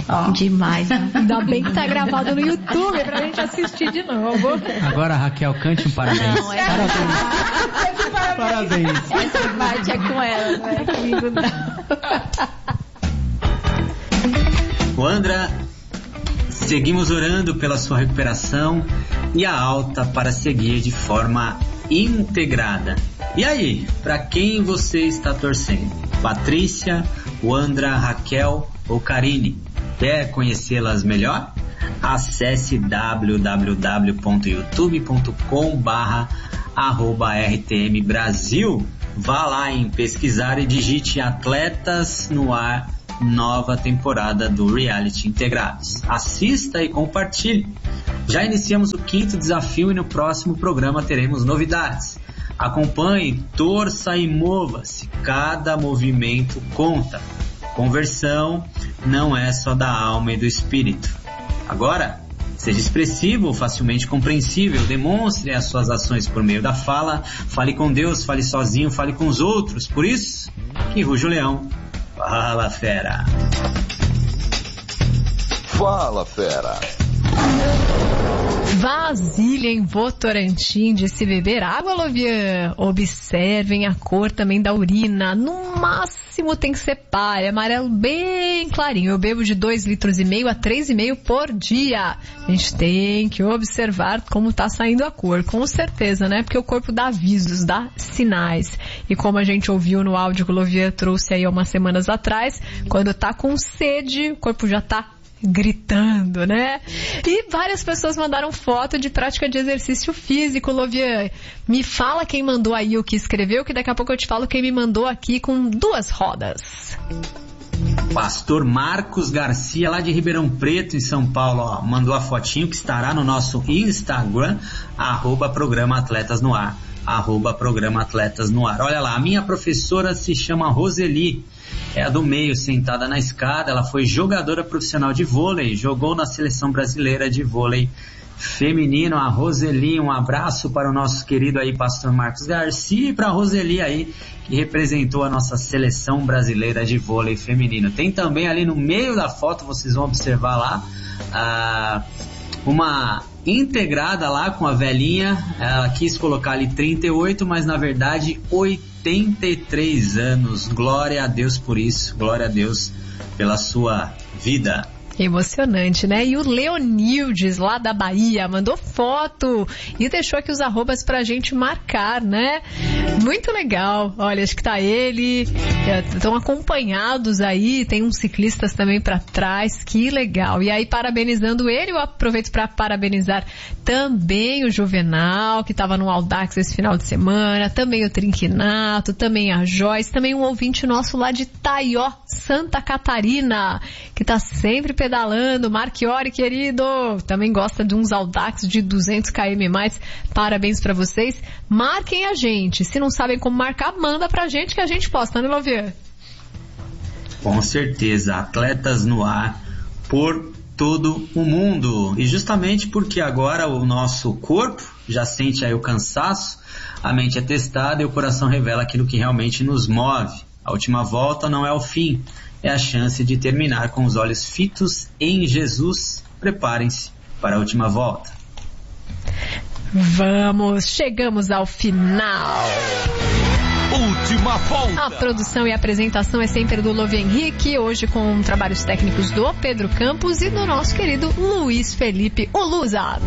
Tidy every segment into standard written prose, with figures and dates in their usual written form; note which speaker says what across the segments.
Speaker 1: Demais, né?
Speaker 2: Ainda bem que tá gravado no YouTube pra gente assistir de novo.
Speaker 3: Agora, Raquel, cante um parabéns.
Speaker 1: Não,
Speaker 3: Parabéns.
Speaker 1: Essa parte é com ela, né? Comigo não.
Speaker 4: Wandra, seguimos orando pela sua recuperação e a alta para seguir de forma integrada. E aí, para quem você está torcendo? Patrícia, Wandra, Raquel ou Karine? Quer conhecê-las melhor? Acesse www.youtube.com/RTM Brasil. Vá lá em pesquisar e digite Atletas no Ar, nova temporada do Reality Integrados. Assista e compartilhe. Já iniciamos o 5º desafio e no próximo programa teremos novidades. Acompanhe, torça e mova-se. Cada movimento conta. Conversão não é só da alma e do espírito. Agora, seja expressivo, facilmente compreensível, demonstre as suas ações por meio da fala, fale com Deus, fale sozinho, fale com os outros. Por isso, que ruja o leão. Fala, fera!
Speaker 5: Fala, fera!
Speaker 2: Vasilha em Votorantim de se beber água, Lovian. Observem a cor também da urina. No máximo tem que ser palha, amarelo bem clarinho. Eu bebo de 2,5 litros a 3,5 por dia. A gente tem que observar como tá saindo a cor, com certeza, né? Porque o corpo dá avisos, dá sinais. E como a gente ouviu no áudio que o Lovian trouxe aí há umas semanas atrás, quando tá com sede, o corpo já tá gritando, né? E várias pessoas mandaram foto de prática de exercício físico, Lovian. Me fala quem mandou aí o que escreveu, que daqui a pouco eu te falo quem me mandou aqui com 2 rodas.
Speaker 4: Pastor Marcos Garcia, lá de Ribeirão Preto, em São Paulo, ó, mandou a fotinho que estará no nosso Instagram, @programa Atletas no Ar. @programa Atletas no Ar. Olha lá, a minha professora se chama Roseli. É a do meio, sentada na escada. Ela foi jogadora profissional de vôlei, jogou na seleção brasileira de vôlei feminino. A Roseli, um abraço para o nosso querido aí pastor Marcos Garcia e para a Roseli aí, que representou a nossa seleção brasileira de vôlei feminino. Tem também ali no meio da foto, vocês vão observar lá, uma integrada lá com a velhinha. Ela quis colocar ali 38, mas na verdade 83 anos. Glória a Deus por isso, glória a Deus pela sua vida.
Speaker 2: Emocionante, né? E o Leonildes, lá da Bahia, mandou foto e deixou aqui os arrobas pra gente marcar, né? Muito legal. Olha, acho que tá ele, estão acompanhados aí, tem uns ciclistas também pra trás, que legal. E aí, parabenizando ele, eu aproveito pra parabenizar também o Juvenal, que tava no Audax esse final de semana, também o Trinquinato, também a Joyce, também um ouvinte nosso lá de Taió, Santa Catarina, que tá sempre pedalando. Marchiori, querido, também gosta de uns Audax de 200 km+. Parabéns pra vocês. Marquem a gente. Se não sabem como marcar, manda pra gente que a gente posta, né, Lovian?
Speaker 4: Com certeza. Atletas no Ar por todo o mundo. E justamente porque agora o nosso corpo já sente aí o cansaço, a mente é testada e o coração revela aquilo que realmente nos move. A última volta não é o fim, é a chance de terminar com os olhos fitos em Jesus. Preparem-se para a última volta.
Speaker 2: Vamos, chegamos ao final.
Speaker 5: Última volta.
Speaker 2: A produção e a apresentação é sempre do Lovian Henrique, hoje com trabalhos técnicos do Pedro Campos e do nosso querido Luiz Felipe Oluza.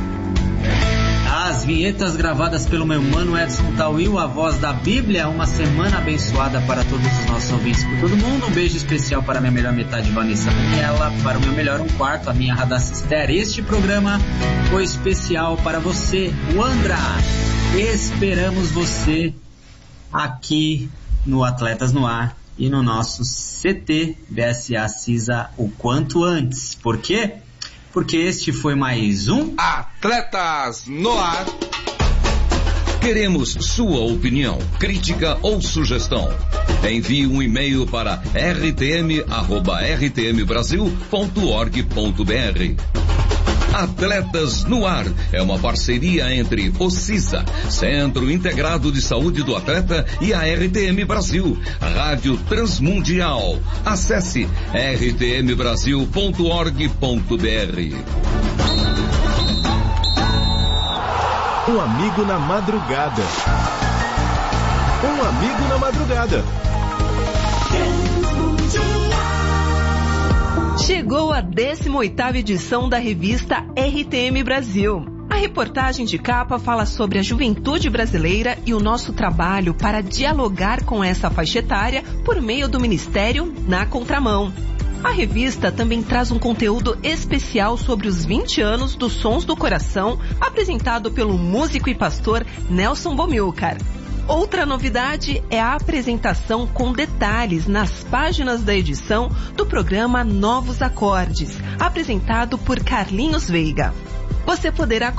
Speaker 4: As vinhetas gravadas pelo meu mano Edson Tawil, a voz da Bíblia. Uma semana abençoada para todos os nossos ouvintes por todo mundo. Um beijo especial para a minha melhor metade, Vanessa Daniela, para o meu melhor um quarto, a minha Radassa Esther. Este programa foi especial para você, Wandra. Esperamos você aqui no Atletas no Ar e no nosso CT BSA CISA o quanto antes. Por quê? Porque este foi mais um
Speaker 5: Atletas no Ar.
Speaker 6: Queremos sua opinião, crítica ou sugestão. Envie um e-mail para rtm@rtmbrasil.org.br. Atletas no Ar é uma parceria entre o CISA, Centro Integrado de Saúde do Atleta, e a RTM Brasil, Rádio Transmundial. Acesse rtmbrasil.org.br.
Speaker 7: Um amigo na madrugada. Um amigo na madrugada.
Speaker 8: Chegou a 18ª edição da revista RTM Brasil. A reportagem de capa fala sobre a juventude brasileira e o nosso trabalho para dialogar com essa faixa etária por meio do Ministério Na Contramão. A revista também traz um conteúdo especial sobre os 20 anos dos Sons do Coração, apresentado pelo músico e pastor Nelson Bomilcar. Outra novidade é a apresentação com detalhes nas páginas da edição do programa Novos Acordes, apresentado por Carlinhos Veiga. Você poderá